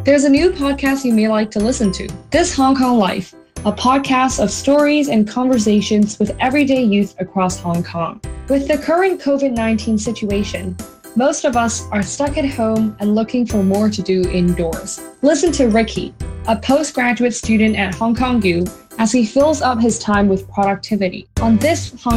There's a new podcast you may like to listen to, This Hong Kong Life, a podcast of stories and conversations with everyday youth across Hong Kong. With the current COVID-19 situation, most of us are stuck at home and looking for more to do indoors. Listen to Ricky, a postgraduate student at Hong Kong U, as he fills up his time with productivity. On This Hong